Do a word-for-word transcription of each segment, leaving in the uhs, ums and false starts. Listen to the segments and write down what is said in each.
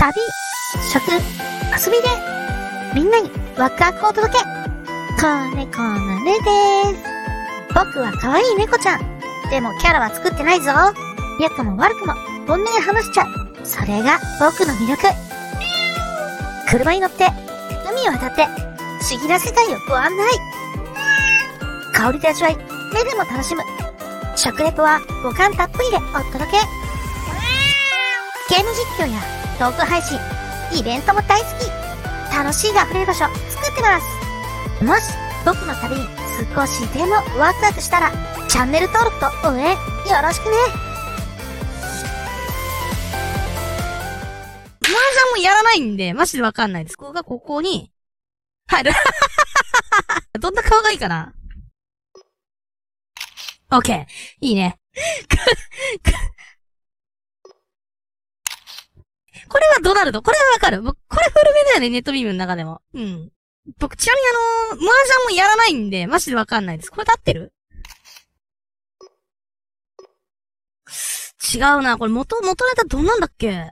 旅、食、遊びで、みんなにワクワクをお届け。子猫のルです。僕は可愛い猫ちゃん。でもキャラは作ってないぞ。良くも悪くも本音で話しちゃう。それが僕の魅力。車に乗って、海を渡って、不思議な世界をご案内。香りで味わい、目でも楽しむ。食レポは五感たっぷりでお届け。ゲーム実況やトーク配信、イベントも大好き。楽しいが溢れる場所作ってます。もし僕の旅に少しでもワクワクしたら、チャンネル登録と応援よろしくね。 麻雀もやらないんで、マジでわかんないです。ここがここに入る。どんな顔がいいかな。オッケー。いいね。これはドナルド。これはわかる。僕、これ古めだよね、ネットビームの中でも。うん。僕、ちなみにあのー、麻雀もやらないんで、マジでわかんないです。これで合ってる？違うな。これ元、元ネタどんなんだっけ？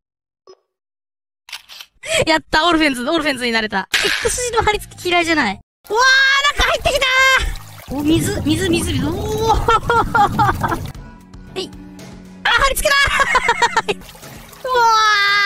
やった、オルフェンズ、オルフェンズになれた。X 字の貼り付き嫌いじゃない。うわー、なんか入ってきたー。お、水、水、水、水。おーはい。あ、貼り付けだーうわ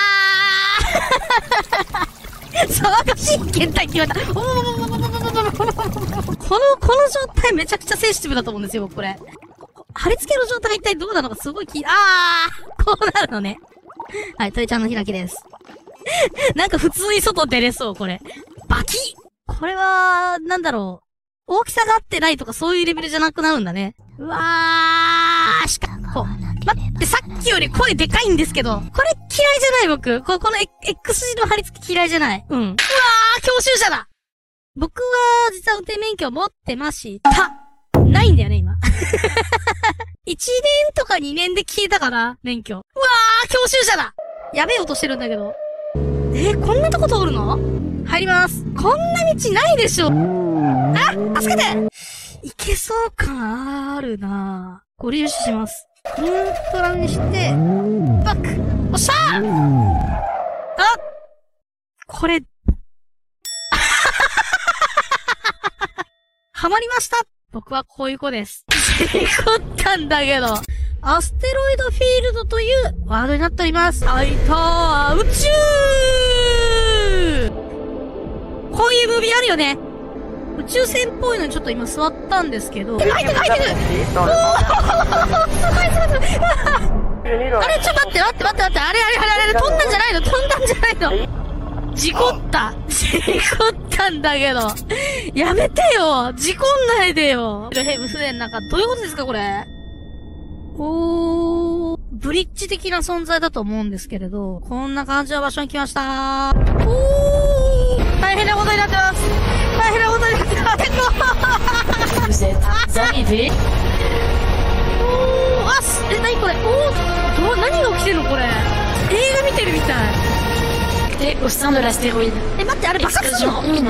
ー騒がしい検体って言われた。おーこの、この状態めちゃくちゃセンシティブだと思うんですよ、これ。貼り付けの状態一体どうなのかすごい気、あーこうなるのね。はい、トイちゃんの開きです。なんか普通に外出れそう、これ。バキッこれは、なんだろう。大きさが合ってないとかそういうレベルじゃなくなるんだね。うわーしかこう。待って、さっきより声でかいんですけど。これ嫌いじゃない僕。こ、この X 字の貼り付き嫌いじゃない。うん。うわー教習者だ僕は、実は運転免許を持ってました。ないんだよね、今。いちねんとかにねんで消えたから、免許。うわー教習者だやべえ音してるんだけど。えー、こんなとこ通るの？入ります。こんな道ないでしょ。あ、助けていけそう感あるなぁ。ご利用します。ニュートラルにして、バックおっしゃーあこれ、はまりました僕はこういう子です。事故ったんだけど。アステロイドフィールドというワードになっております。あいたー宇宙こういうムービーあるよね。宇宙船っぽいのにちょっと今座ったんですけど。入ってる入ってるおーすごいすごいすごいあれちょっと待って待って待って待ってあれあれあれあれ飛んだんじゃないの飛んだんじゃないの事故った事故ったんだけどやめてよ事故んないでよヘブ船の中どういうことですかこれおー、ブリッジ的な存在だと思うんですけれど、こんな感じの場所に来ましたー。おー、大変なことになってます。大変なことになってます。おー、あす、え、なにこれおー、ど、何が起きてるのこれ。映画見てるみたい。 え、au sein de l'astéroïde。 え、待って、あれ爆発するの？まだゴ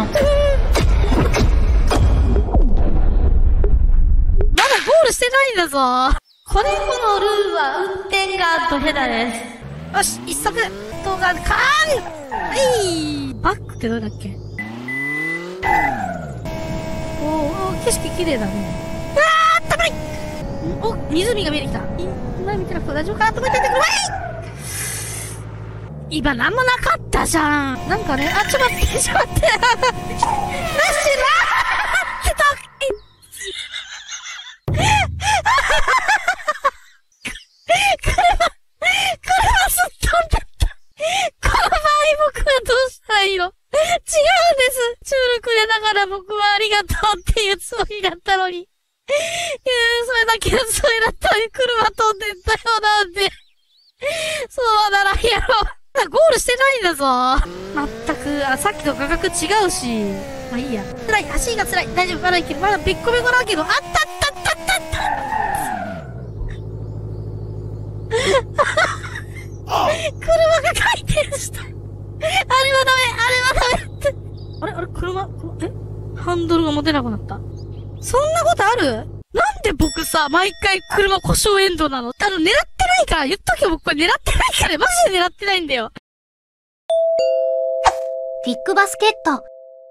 ールしてないんだぞ。子猫のルーは運転がドヘダです。よし、一足動画かーんはいバックってどれだっけおー、景色綺麗だね。あー、たまりお、湖が見えてきた。今見てなくて大丈夫かなと思っててくれ今なんもなかったじゃん。なんかね、あ、ちょっと待って、ちょっと待って。なしなーってた車、車すっ飛んだった。この場合僕はどうしたらいいの？違うんです。チュールくれながら僕はありがとうっていうつもりだったのに。いやそれだけのつもりだったのに車飛んでったよなんて。そうならんやろ。ゴールしてないんだぞ。まったく、あ、さっきと価格違うし。まあいいや。辛い、足が辛い。大丈夫、まだいける。まだべっこべこだけど、あったったったったった車が回転した。あれはダメ、あれはダメって。あれあれ車、えハンドルが持てなくなった。そんなことある？なんで僕さ、毎回車故障エンドなの？あの、狙ってないから、言っとけよ僕これ狙ってないから、マジで狙ってないんだよ。 ピックバスケット。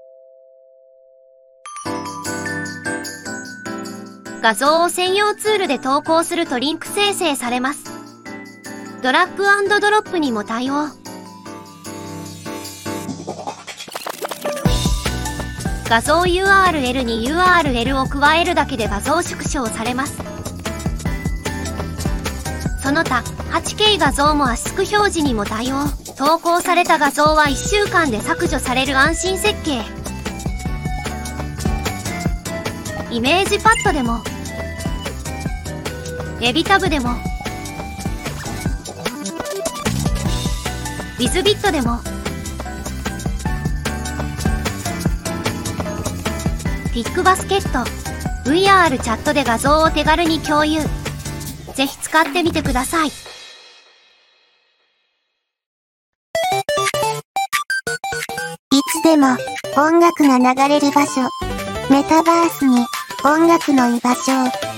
画像を専用ツールで投稿するとリンク生成されます。ドラッグ&ドロップにも対応。画像 ユーアールエル に ユーアールエル を加えるだけで画像縮小されます。その他、はちケー 画像も圧縮表示にも対応。投稿された画像はいっしゅうかんで削除される安心設計。イメージパッドでも、エビタブでも、ウィズビットでも、ピックバスケット、ブイアール チャットで画像を手軽に共有。ぜひ使ってみてください。 いつでも音楽が流れる場所。メタバースに音楽の居場所を。